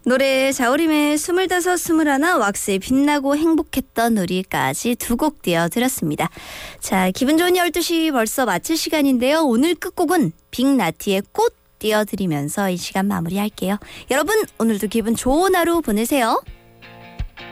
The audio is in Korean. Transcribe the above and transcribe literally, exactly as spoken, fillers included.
노래 자우림의 스물다섯 스물하나 왁스의 빛나고 행복했던 우리까지 두 곡 띄워드렸습니다. 자, 기분 좋은 열두 시 벌써 마칠 시간인데요. 오늘 끝곡은 빅나티의 꽃 띄워드리면서 이 시간 마무리할게요. 여러분 오늘도 기분 좋은 하루 보내세요.